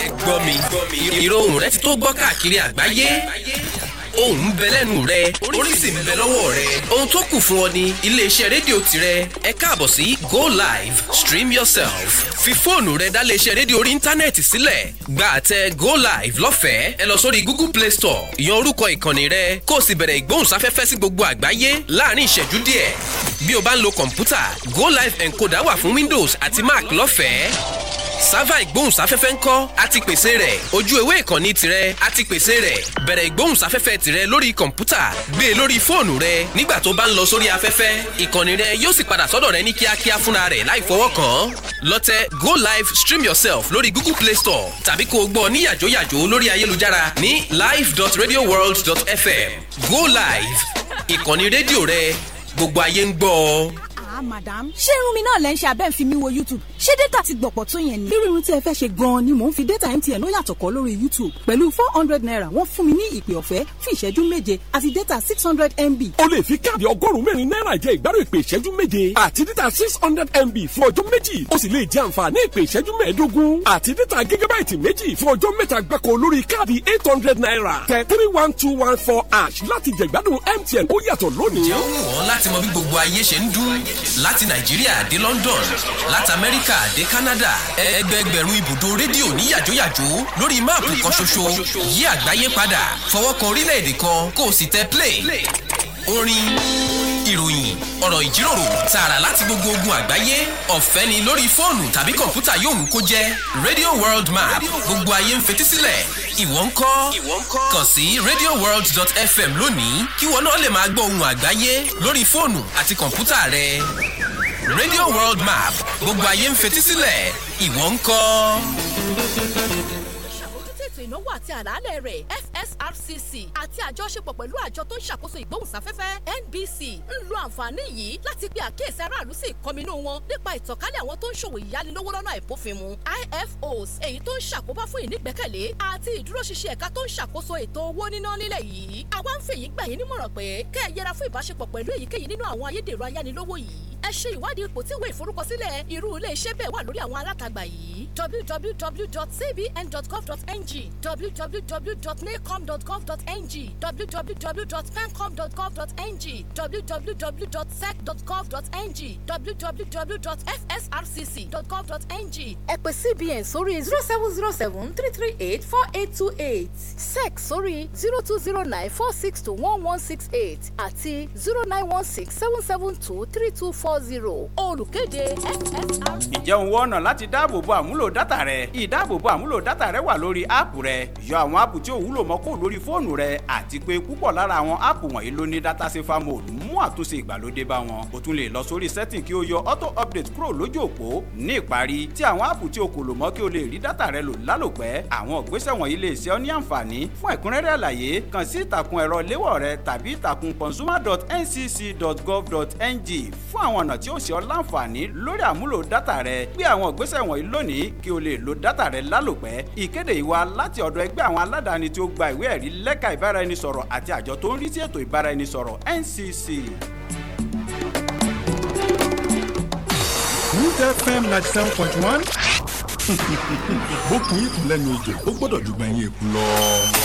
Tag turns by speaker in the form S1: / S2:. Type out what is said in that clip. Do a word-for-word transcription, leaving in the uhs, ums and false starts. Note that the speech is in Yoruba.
S1: ẹ gbọ́ mi ìròhùn rẹ ti tó gbọ́ káàkiri àgbáyé. Ohùn ń bẹ lẹ́nu rẹ, orí sì ń bẹ lọ́wọ́ rẹ. Ohun tó kù fún ọ ní iléeṣẹ́ rédíò tirẹ̀. Ẹ káàbọ̀ sí Go Live, stream yourself. Fi fóònù rẹ dá iléeṣẹ́ rédíò orí íńtánẹ́ẹ̀tì sílẹ̀. Gba àtẹ Go Live lọ́fẹ̀ẹ́. Ẹ lọ sórí Google Play Store, yan orúkọ ìkànnì rẹ, kó o sì bẹ̀rẹ̀ ìgbóhùnsáfẹ́fẹ́ sí gbogbo àgbáyé láàrin ìṣẹ́jú díẹ̀. Bí o bá ń lo kọ̀ǹpútà, Go Live encoder wà fún Windows àti Mac lọ́fẹ̀ẹ́. Sáfà ìgbóhùnsáfẹ́fẹ́ ńkọ́ a ti pèsè rẹ̀. Ojú ewé ìkànnì tirẹ̀ a ti pèsè rẹ̀. Bẹ̀rẹ̀ ìgbóhùnsáfẹ́fẹ́ tirẹ̀ lórí kọ̀ǹpútà, gbé e lórí fóònù rẹ. Nígbà tó bá ń lọ sórí afẹ́fẹ́, ìkànnì rẹ yóò sì padà sọ́dọ̀ rẹ ní kíákíá fúnra rẹ̀ láì fọwọ́ kàn án. Lọ tẹ Go Live stream yourself lórí Google Play Store tàbí kó o gbọ́ ní yàjóyàjó lórí ayélujára ní live dot radio world dot f m. Go Live, ìkànnì rédíò rẹ, gbogbo ayé ń gbọ́.
S2: Ah, madam, ṣé irun mi náà lẹ́ ń ṣe abẹ́ ń fi mi wo YouTube? Ṣé data ti gbọ̀pọ̀ tó yẹn ni?
S3: Irú irun tí ẹ fẹ́ ṣe gan-an ni mò ń fi data M T N ó yàtọ̀ kọ́ lórí YouTube. Pẹ̀lú four hundred naira wọ́n fún mi ní ìpè ọ̀fẹ́ fún ìṣẹ́jú méje àti data six hundred megabytes.
S4: O lè fi káàdì ọgọ́rùn-ún mẹ́rin náírà jẹ ìgbádùn ìpè ìṣẹ́jú méje àti data six hundred megabytes fún ọjọ́ méjì. O sì lè jẹ àǹfààní ìpè ìṣẹ́jú mẹ́ẹ̀ẹ́dógún àti data gigabyte méjì fún ọjọ́ mẹ́ta gbáko lórí káàdì eight hundred naira. Tẹ three one two one four hash láti jẹ ìgbádùn M T N ó yàtọ̀ lónìí.
S1: Ǹjẹ́ ó wù ọ́ láti mọ bí gbogbo ayé ṣe ń dún? Láti Nàìjíríà dé London, láti Amẹ́ríkà dé Canada, ẹgbẹẹgbẹ̀rún ibùdó rédíò ní yàjóyàjó lórí máàpù kan ṣoṣo. Yí àgbáyé padà, fọwọ́ kan orílẹ̀-èdè kan kó o sì tẹ play. Orin, ìròyìn, ọ̀rọ̀ ìjíròrò tààrà láti gbogbo ogun àgbáyé, ọ̀fẹ́ ni lórí fóònù tàbí kọ̀ǹpútà yóò mú kó jẹ́ Radio World Map. Gbogbo ayé ń fetí sílẹ̀. Ìwọ ńkọ́? Kàn sí radio world dot f m lónìí kí wọn náà lè máa gbọ́ ohun àgbáyé lórí fóònù àti kọ̀ǹpútà rẹ. Radio World Map, gbogbo ayé ń fetí sílẹ̀. Ìwọ ńkọ́?
S5: Ètò ìnáwó àti àlàálẹ̀ rẹ̀ F S R C C àti àjọṣepọ̀ pẹ̀lú àjọ tó ń ṣàkóso ìgbóhùnsáfẹ́fẹ́ N B C ń lo àǹfààní yìí láti pe àkíyèsí aráàlú sí ìkọminú wọn nípa ìtànkálẹ̀ àwọn tó ń ṣòwò ìyánilówó lọ́nà àìbófinmu I F Os, èyí tó ń ṣàkóbá fún ìnígbẹ́kẹ̀lé àti ìdúróṣinṣin ẹ̀ka tó ń ṣàkóso ètò owó níná nílẹ̀ yìí. Àwa ń fèyí gbà yín nímọ̀ràn pé kẹ́ ẹ yẹra fún ìbáṣepọ̀ pẹ̀lú èyíkéyìí nínú àwọn ayédèrú ayánilówó yìí. Ẹ ṣe ìwádìí ipò tí ìwé ìforúkọsílẹ̀ irú ilé iṣẹ́ bẹ́ẹ̀ wà lórí àwọn alátagbà yìí w w w dot c b n dot gov dot n g w w w dot nacom dot gov dot n g w w w dot pencom dot gov dot n g w w w dot sec dot gov dot n g w w w dot f s r c c dot gov dot n g. Ẹ pè C B N sórí zero seven zero seven three three eight four eight two eight, sec sórí zero two zero nine four six two one one six eight àti zero nine one six seven seven two three two four zero. Olùkéde F S R C.
S6: Ǹjẹ́ òun wọ́n ọ̀nà láti dáàbòbo àmúlò dátà rẹ? Ìdáàbòbo àmúlò dátà rẹ wà lórí áàpù rẹ. Yọ àwọn áàpù tí ò wúlò mọ́ kó lórí fóònù rẹ àti pé púpọ̀ lára àwọn áàpù wọ̀nyí ló ní data safer mode mú àtúnṣe ìgbàlódé bá wọn. O tún lè lọ sórí setting kí o yọ auto update kúrò lójú òpó. Ní ìparí, tí àwọn áàpù tí o kò lò mọ́ kí o lè rí dátà rẹ lò lálòpẹ́. Àwọn ìgbésẹ̀ wọ̀nyí lè ṣe ọ́ ní àǹfààní. Fún ẹ̀kúnrẹ́rẹ́ àlàyé, kàn sí ìtàkùn ẹ̀rọ léwọ̀ rẹ tàbí ìtàkùn consumer dot n c c dot gov dot n g fún àwọn ọ̀nà tí ó ṣe ọ́ láǹfààní lórí àmúlò dátà rẹ. Gbé àwọn ìgbésẹ̀ wọ̀nyí lónìí kí o lè lo dátà rẹ lálòpẹ́. Ìkéde yìí wá láti ọ̀dọ̀ ẹgbẹ́ àwọn aládàáni tí ó gba ìwé ẹ̀rí lẹ́ka ìbáraẹnisọ̀rọ̀ àti àjọ tó ń rí sí ètò ìbáraẹnisọ̀rọ̀ N C C.
S7: Root F M ninety seven point one. Bókun yìí kún lẹ́nu ìjò, ó gbọ́dọ̀ ju gbẹ̀yìn èkú lọ.